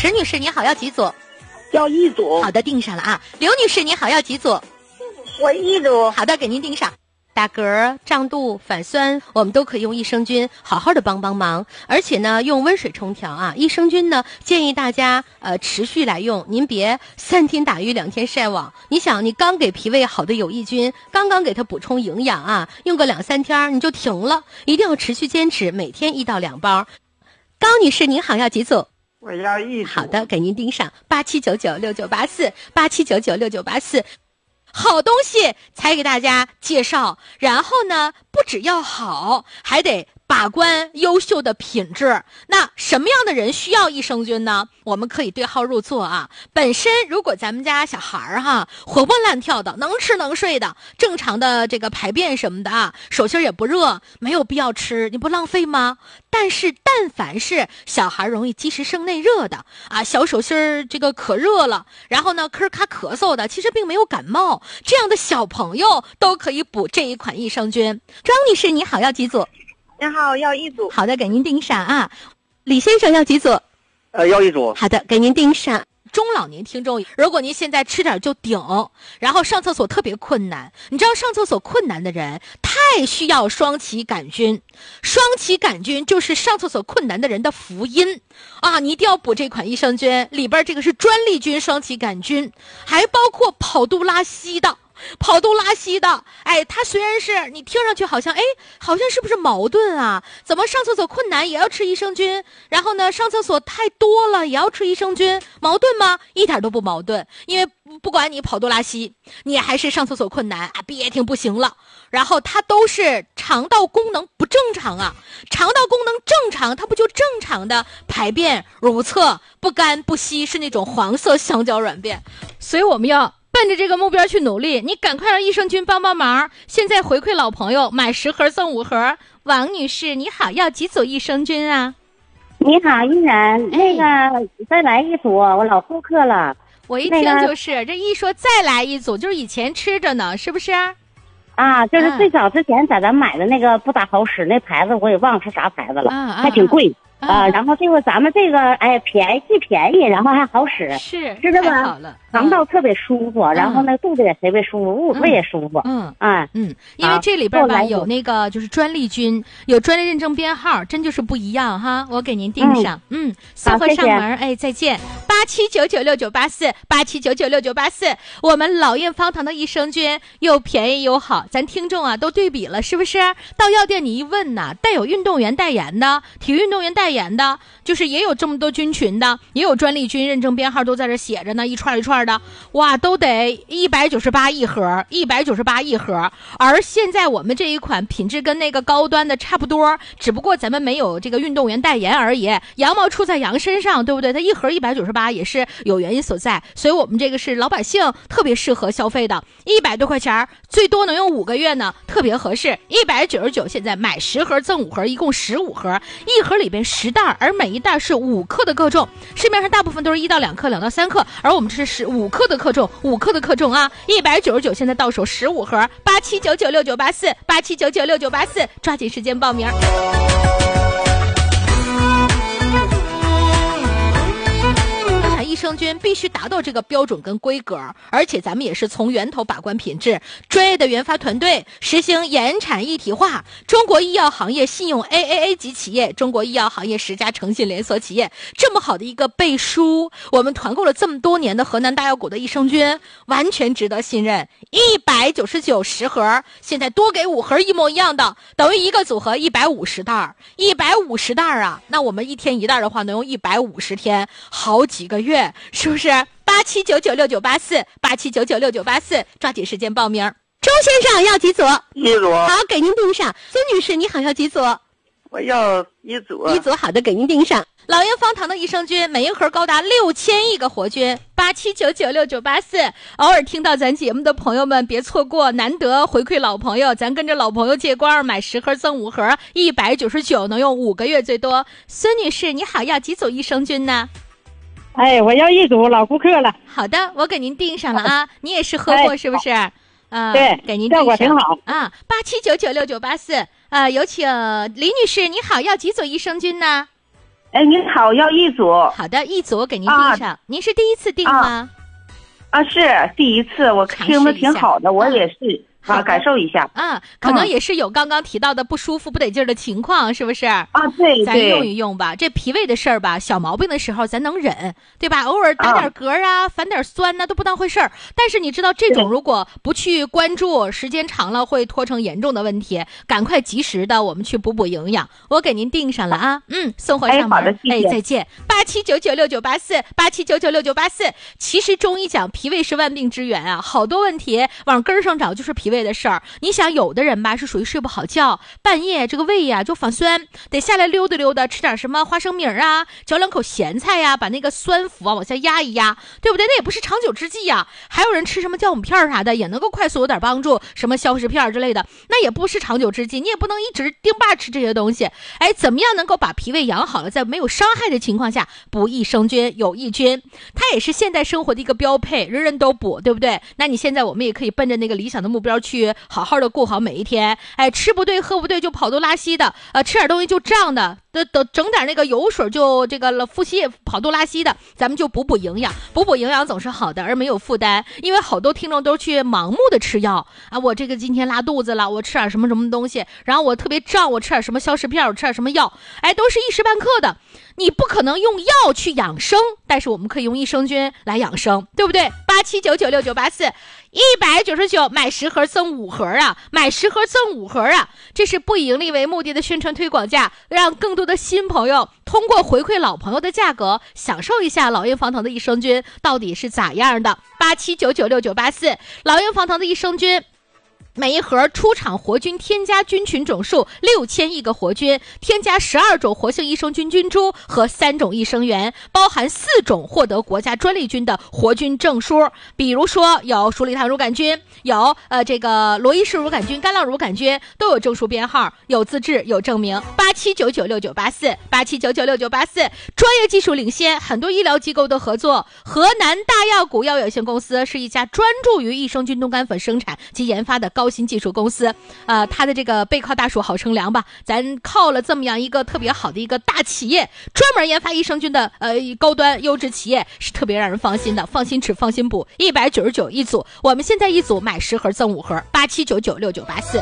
石女士你好，要几组？ 要一组。 好的，定上了啊。刘女士你好，要几组？ 我一组。 好的，给您定上。打嗝、胀肚、反酸，我们都可以用益生菌好好的帮忙，而且呢，用温水冲调啊。益生菌呢，建议大家持续来用，您别3天打鱼2天晒网。你想，你刚给脾胃好的有益菌，刚刚给它补充营养啊，用个2-3天你就停了，一定要持续坚持，每天1到2包。高女士您好，要几组？ 我要一组。 好的，给您盯上87996984，87996984。好东西才给大家介绍，然后呢，不只要好，还得把关优秀的品质。那什么样的人需要益生菌呢？我们可以对号入座啊。本身如果咱们家小孩儿活蹦乱跳的，能吃能睡的，正常的这个排便什么的啊，手心也不热，没有必要吃，你不浪费吗？但是但凡是小孩容易积食生内热的啊，小手心这个可热了，然后呢咳咔咳嗽的，其实并没有感冒，这样的小朋友都可以补这一款益生菌。庄女士你好，要几组？ 你好，要一组。 好的，给您盯上啊。李先生要几组？ 要一组。 好的，给您盯上。中老年听众，如果您现在吃点就顶，然后上厕所特别困难，你知道上厕所困难的人太需要双歧杆菌。双歧杆菌就是上厕所困难的人的福音啊！你一定要补这款益生菌，里边这个是专利菌双歧杆菌，还包括跑肚拉稀的。哎，它虽然是你听上去好像是不是矛盾啊？怎么上厕所困难也要吃益生菌？然后呢，上厕所太多了也要吃益生菌，矛盾吗？一点都不矛盾，因为不管你跑肚拉稀，你还是上厕所困难啊，憋挺不行了，然后它都是肠道功能不正常啊。肠道功能正常，它不就正常的排便如厕，不干不稀，是那种黄色香蕉软便。所以我们要奔着这个目标去努力，你赶快让益生菌帮忙。现在回馈老朋友，买10盒赠5盒。王女士你好，要几组益生菌啊？ 你好，依然，那个再来一组，我老顾客了。 我一听就是、这一说再来一组，就是以前吃着呢，是不是？ 啊，就是最早之前在咱买的那个不大好使，那牌子我也忘了是啥牌子了，还挺贵。然后这个咱们这个既便宜，然后还好使， 是知道吧？ 好了， 肠道特别舒服，然后呢肚子也特别舒服，胃也舒服。 因为这里边吧有那个就是专利菌，有专利认证编号，真就是不一样哈。我给您订上，送货上门。哎，再见。87996984，87996984。我们老燕方糖的益生菌又便宜又好，咱听众啊都对比了，是不是？到药店你一问呐，带有运动员代言的，体育运动员代言的，就是也有这么多菌群的，也有专利菌认证编号都在这写着呢，一串一串的，哇，都得198一盒，198一盒。而现在我们这一款品质跟那个高端的差不多，只不过咱们没有这个运动员代言而已，羊毛出在羊身上，对不对？它一盒198也是有原因所在，所以我们这个是老百姓特别适合消费的，100多块钱最多能用5个月呢，特别合适。199现在买10盒赠5盒，一共15盒，一盒里边10袋，而每一袋是5克的克重。市面上大部分都是1到2克、2到3克，而我们这是5克的克重，5克的克重啊！199现在到手15盒，87996984，87996984，抓紧时间报名。益生菌必须达到这个标准跟规格，而且咱们也是从源头把关品质，专业的研发团队实行研产一体化。中国医药行业信用 AAA 级企业，中国医药行业10家诚信连锁企业，这么好的一个背书，我们团购了这么多年的河南大药谷的益生菌，完全值得信任。199 10盒，现在多给5盒一模一样的，等于一个组合150袋，150袋啊！那我们一天1袋的话，能用150天，好几个月。是不是？87996984，87996984，抓紧时间报名。周先生要几组？ 一组。 好，给您订上。孙女士你好，要几组？ 我要一组。 一组，好的，给您订上。老鹰方糖的益生菌，每一盒高达6000亿个活菌。87996984，偶尔听到咱节目的朋友们别错过，难得回馈老朋友，咱跟着老朋友借光，买10盒赠5盒，199能用5个月最多。孙女士你好，要几组益生菌呢？ 哎，我要一组，老顾客了。 好的，我给您订上了啊。你也是喝货是不是？ 对， 给您订上， 效果挺好啊。87996984，有请李女士，你好，要几组益生菌呢？ 哎，您好，要一组。 好的，一组给您订上。您是第一次订吗？ 是第一次，我听的挺好的，我也是。感受一下可能也是有刚刚提到的不舒服不得劲儿的情况，是不是对， 咱用一用吧。这脾胃的事儿吧，小毛病的时候咱能忍，对吧？偶尔打点嗝啊，反点酸都不当回事儿。但是你知道这种如果不去关注，时间长了会拖成严重的问题，赶快及时的我们去补营养。我给您订上了啊，送货上门。 好的，谢谢。 再见。87996984，87996984。其实中医讲脾胃是万病之源啊，好多问题往根儿上找就是脾胃的事儿。你想有的人吧是属于睡不好觉，半夜这个胃呀就反酸，得下来溜达溜达，吃点什么花生米啊，嚼两口咸菜呀，把那个酸腐往下压一压，对不对？那也不是长久之计呀。还有人吃什么酵母片啥的也能够快速有点帮助，什么消食片之类的，那也不是长久之计。你也不能一直定霸吃这些东西。怎么样能够把脾胃养好了，在没有伤害的情况下补益生菌有益菌，它也是现代生活的一个标配，人人都补，对不对？那你现在我们也可以奔着那个理想的目标去好好的过好每一天。吃不对喝不对就跑肚拉稀的，吃点东西就胀的，整点那个油水就这个腹泻跑肚拉稀的，咱们就补营养，补营养总是好的，而没有负担。因为好多听众都去盲目的吃药我这个今天拉肚子了，我吃点什么什么东西，然后我特别胀，我吃点什么消食片，我吃点什么药，都是一时半刻的。你不可能用药去养生，但是我们可以用益生菌来养生，对不对？87996984，199买10盒赠5盒啊，买10盒赠5盒啊，这是不以盈利为目的的宣传推广价，让更多的新朋友通过回馈老朋友的价格，享受一下老鹰方糖的益生菌到底是咋样的。87996984，老鹰方糖的益生菌。每一盒出厂活菌添加菌群总数6000亿个活菌，添加12种活性益生菌菌株和3种益生元，包含4种获得国家专利菌的活菌证书。比如说有鼠李糖乳杆菌，有这个罗伊氏乳杆菌、干酪乳杆菌都有证书编号，有资质有证明。87996984，87996984，专业技术领先，很多医疗机构的合作。河南大药股药有限公司是一家专注于益生菌冻干粉生产及研发的高新技术公司，它的这个背靠大树好乘凉吧，咱靠了这么样一个特别好的一个大企业，专门研发益生菌的高端优质企业，是特别让人放心的。放心吃放心补，199一组，我们现在一组买10盒赠5盒，87996984。